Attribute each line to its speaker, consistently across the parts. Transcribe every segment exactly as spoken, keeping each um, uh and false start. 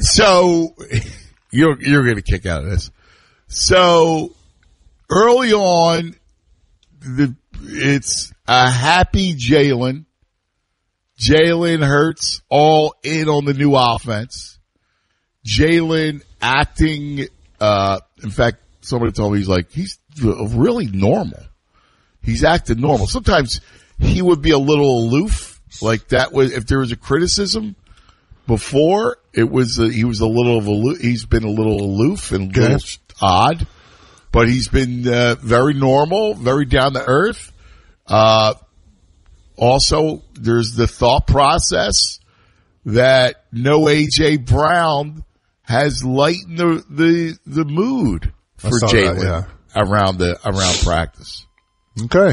Speaker 1: So you're you're going to kick out of this. So early on, the it's a happy Jalen. Jalen Hurts all in on the new offense. Jalen acting. Uh, in fact, somebody told me he's like he's really normal. He's acting normal. Sometimes he would be a little aloof, like that was if there was a criticism before. It was uh, he was a little of a he's been a little aloof and a little odd, but he's been uh, very normal, very down to earth. Uh, also, there's the thought process that no A J Brown has lightened the the, the mood for Jalen yeah. around the around practice.
Speaker 2: Okay.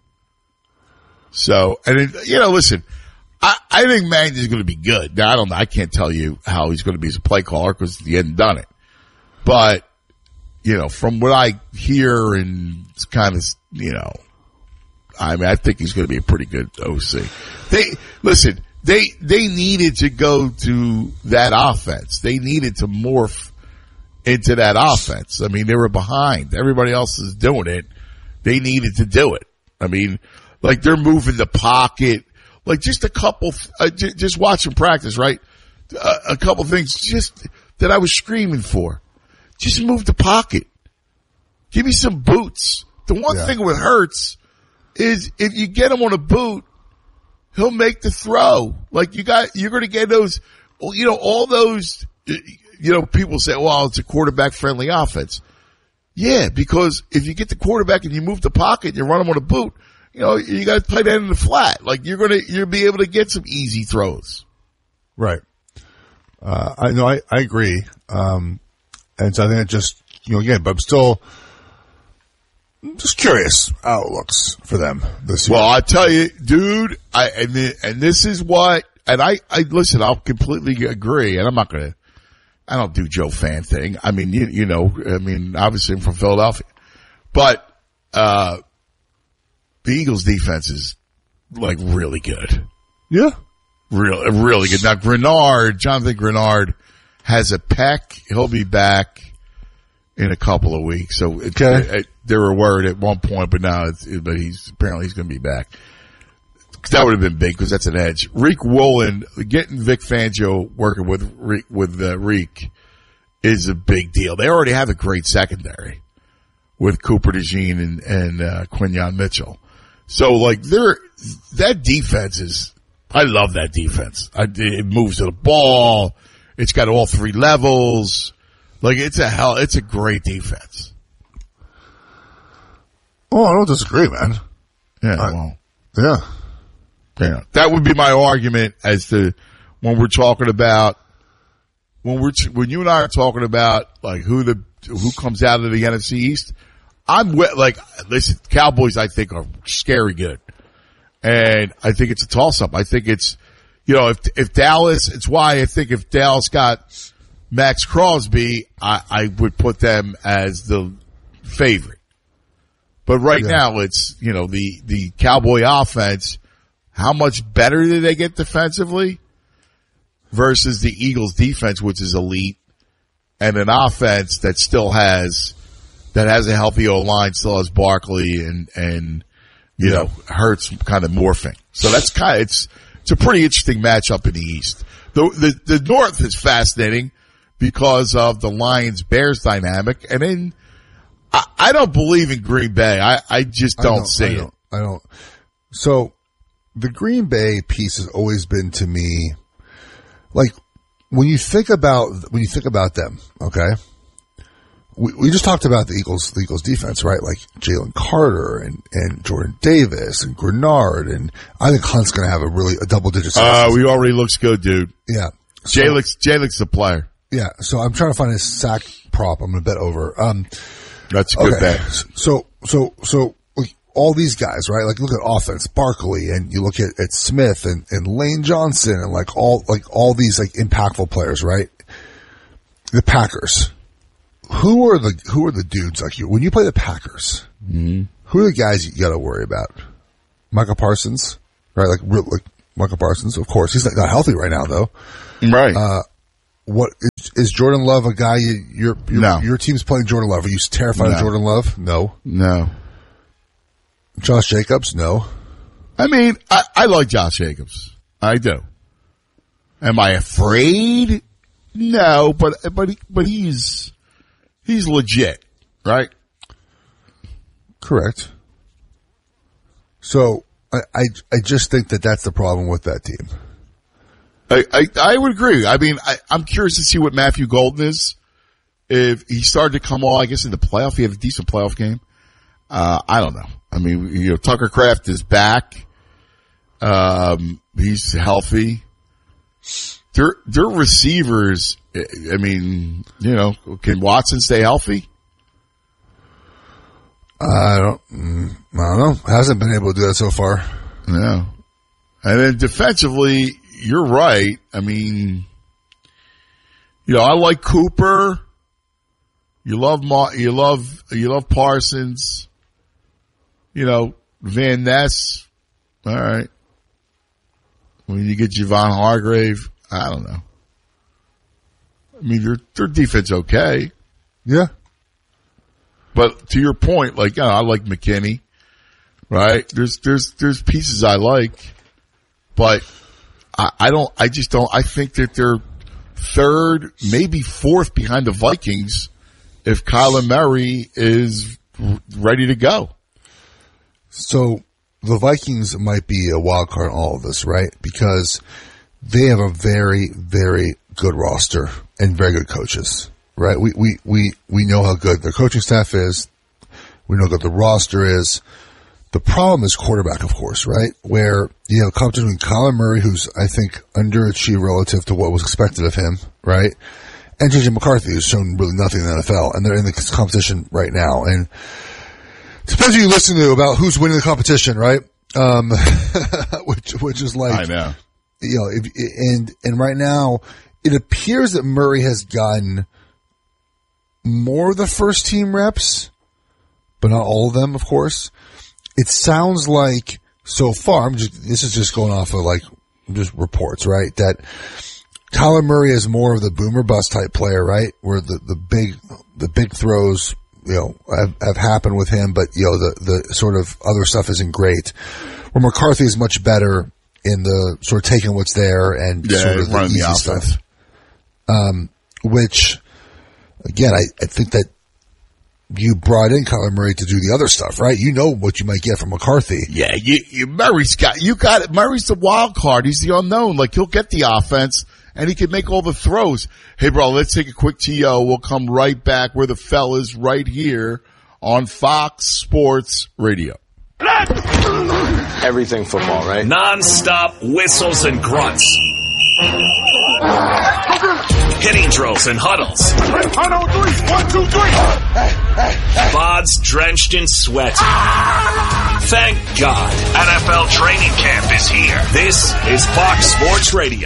Speaker 1: So, and it, you know, listen, I, I think Manny's going to be good. Now, I don't know. I can't tell you how he's going to be as a play caller because he hadn't done it. But, you know, from what I hear and it's kind of, you know, I mean, I think he's going to be a pretty good O C. They, listen, they, they needed to go to that offense. They needed to morph into that offense. I mean, they were behind. Everybody else is doing it. They needed to do it. I mean, like they're moving the pocket, like just a couple, uh, j- just watching practice, right? Uh, a couple things just that I was screaming for. Just move the pocket. Give me some boots. The one yeah. thing with Hurts is if you get him on a boot, he'll make the throw. Like you got, you're going to get those, you know, all those, you know, people say, well, it's a quarterback friendly offense. Yeah, because if you get the quarterback and you move the pocket and you run him on a boot, you know, you got to play that in the flat. Like you're going to, you'll be able to get some easy throws.
Speaker 2: Right. Uh, I know, I, I agree. Um, and so I think it just, you know, again, but I'm still just curious how it looks for them this year.
Speaker 1: Well, I tell you, dude, I, and, the, and this is what, and I, I, listen, I'll completely agree, and I'm not going to, I don't do Joe Fan thing. I mean, you, you know, I mean, obviously I'm from Philadelphia, but, uh, the Eagles defense is like really good.
Speaker 2: Yeah.
Speaker 1: Really, really good. Now, Grenard, Jonathan Grenard has a peck. He'll be back in a couple of weeks. So it,
Speaker 2: okay.
Speaker 1: it, it, they were worried at one point, but now it's, it, but he's apparently he's going to be back. That would have been big because that's an edge. Reek Woolen, getting Vic Fangio working with Reek, with uh, Reek is a big deal. They already have a great secondary with Cooper DeJean and, and uh, Quinyon Mitchell. So like they're that defense is. I love that defense. I, it moves to the ball. It's got all three levels. Like it's a hell. It's a great defense.
Speaker 2: Oh, I don't disagree, man.
Speaker 1: Yeah.
Speaker 2: I,
Speaker 1: well,
Speaker 2: yeah.
Speaker 1: Yeah, that would be my argument as to when we're talking about when we're when you and I are talking about like who the who comes out of the N F C East. I'm with, like listen, Cowboys I think are scary good, and I think it's a toss up. I think it's you know if if Dallas, it's why I think if Dallas got Max Crosby, I, I would put them as the favorite. But right yeah. now it's you know the the Cowboy offense. How much better did they get defensively versus the Eagles defense, which is elite, and an offense that still has, that has a healthy O-line, still has Barkley and, and, you yeah. know, Hurts kind of morphing. So that's kind of, it's, it's a pretty interesting matchup in the East. The, the, the North is fascinating because of the Lions-Bears dynamic. And then I, I don't believe in Green Bay. I, I just don't,
Speaker 2: I don't
Speaker 1: see
Speaker 2: I
Speaker 1: it.
Speaker 2: Don't, I don't. So, the Green Bay piece has always been to me, like, when you think about, when you think about them, okay? We, we just talked about the Eagles, the Eagles defense, right? Like Jalen Carter and, and Jordan Davis and Grenard, and I think Hunt's gonna have a really, a double digit season.
Speaker 1: Uh, we already looks good, dude.
Speaker 2: Yeah.
Speaker 1: So, Jalen's, Jalen's the player.
Speaker 2: Yeah. So I'm trying to find his sack prop. I'm gonna bet over. Um,
Speaker 1: That's a good
Speaker 2: okay.
Speaker 1: bet.
Speaker 2: So, so, so, all these guys, right? Like, look at offense, Barkley, and you look at, at Smith and, and Lane Johnson, and like all, like all these like impactful players, right? The Packers. Who are the, who are the dudes like you? When you play the Packers,
Speaker 1: mm-hmm.
Speaker 2: who are the guys you gotta worry about? Micah Parsons, right? Like, real, like Micah Parsons, of course. He's not, not healthy right now, though.
Speaker 1: Right.
Speaker 2: Uh, what is, is Jordan Love a guy you, your your,
Speaker 1: No.
Speaker 2: your team's playing Jordan Love? Are you terrified
Speaker 1: No.
Speaker 2: of Jordan Love? No.
Speaker 1: No.
Speaker 2: Josh Jacobs? No.
Speaker 1: I mean, I, I like Josh Jacobs. I do. Am I afraid? No, but but he, but he's he's legit, right?
Speaker 2: Correct. So I, I I just think that that's the problem with that team.
Speaker 1: I I, I would agree. I mean, I, I'm curious to see what Matthew Golden is. If he started to come on, I guess in the playoff, he had a decent playoff game. Uh, I don't know. I mean, you know, Tucker Kraft is back. Um, he's healthy. Their, their receivers, I mean, you know, can Watson stay healthy?
Speaker 2: I don't, I don't know. Hasn't been able to do that so far.
Speaker 1: No. And then defensively, you're right. I mean, you know, I like Cooper. You love, Ma- you love, you love Parsons. You know, Van Ness. All right. When you get Javon Hargrave, I don't know. I mean, their their defense okay,
Speaker 2: Yeah.
Speaker 1: but to your point, like you know, I like McKinney, right? There's there's there's pieces I like, but I, I don't. I just don't. I think that they're third, maybe fourth behind the Vikings if Kyler Murray is ready to go.
Speaker 2: So the Vikings might be a wild card in all of this, right? Because they have a very, very good roster and very good coaches, right? We, we, we, we know how good their coaching staff is. We know how good the roster is. The problem is quarterback, of course, right? Where you have a competition between Kyler Murray, who's, I think, underachieved relative to what was expected of him, right? And J J McCarthy, who's shown really nothing in the N F L. And they're in the competition right now. And it depends who you listen to about who's winning the competition, right? Um, which, which is like,
Speaker 1: I know.
Speaker 2: you know, if, and, and right now it appears that Murray has gotten more of the first team reps, but not all of them, of course. It sounds like so far, I'm just, this is just going off of like, just reports, right? That Kyler Murray is more of the boomer bust type player, right? Where the, the big, the big throws, you know, have, have happened with him, but, you know, the, the sort of other stuff isn't great. Where McCarthy is much better in the sort of taking what's there and
Speaker 1: Yeah,
Speaker 2: sort of the
Speaker 1: running
Speaker 2: easy
Speaker 1: the offense.
Speaker 2: stuff. Um, which, again, I, I think that you brought in Kyler Murray to do the other stuff, right? You know what you might get from McCarthy.
Speaker 1: Yeah, you, you, Murray's got, you got it. Murray's the wild card. He's the unknown. Like, he'll get the offense and he can make all the throws. Hey, bro, let's take a quick T O. We'll come right back. We're the fellas right here on Fox Sports Radio.
Speaker 3: Everything football, right?
Speaker 4: Non-stop whistles and grunts. Hitting drills and huddles.
Speaker 5: One, two, three.
Speaker 4: V O Ds drenched in sweat. Thank God. N F L training camp is here. This is Fox Sports Radio.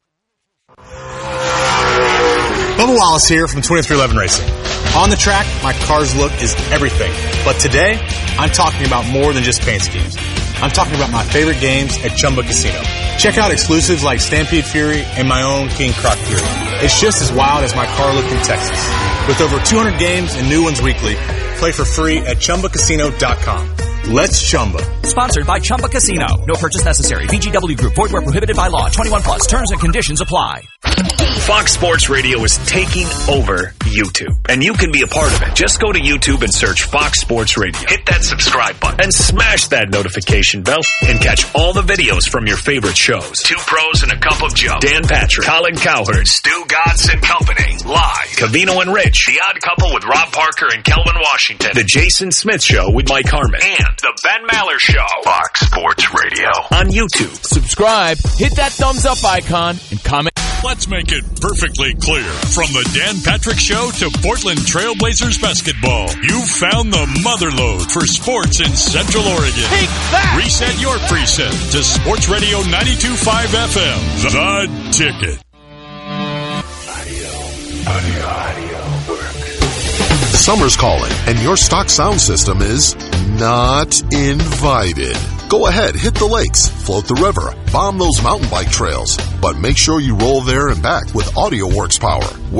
Speaker 6: Bubba Wallace here from twenty-three eleven Racing. On the track, my car's look is everything. But today, I'm talking about more than just paint schemes. I'm talking about my favorite games at Chumba Casino. Check out exclusives like Stampede Fury and my own King Croc Fury. It's just as wild as my car look in Texas. With over two hundred games and new ones weekly, play for free at Chumba Casino dot com. Let's Chumba.
Speaker 7: Sponsored by Chumba Casino. No purchase necessary. V G W Group. Void where prohibited by law. twenty-one plus. Terms and conditions apply.
Speaker 4: Fox Sports Radio is taking over YouTube, and you can be a part of it. Just go to YouTube and search Fox Sports Radio. Hit that subscribe button and smash that notification bell and catch all the videos from your favorite shows. Two Pros and a Cup of Joe. Dan Patrick, Colin Cowherd, Stu Godson Company. Live. Cavino and Rich. The Odd Couple with Rob Parker and Kelvin Washington. The Jason Smith Show with Mike Harmon. And The Ben Maller Show. Fox Sports Radio. On YouTube.
Speaker 8: Subscribe, hit that thumbs up icon, and comment.
Speaker 9: Let's make it perfectly clear. From the Dan Patrick Show to Portland Trailblazers basketball, you found the motherlode for sports in Central Oregon.
Speaker 8: Take that!
Speaker 9: Reset your preset to Sports Radio ninety-two point five F M. The Ticket.
Speaker 10: Audio. Audio. Audio work. Summer's calling, and your stock sound system is not invited.
Speaker 3: Go ahead, hit the lakes, float the river, bomb those mountain bike trails, but make sure you roll there and back with AudioWorks power.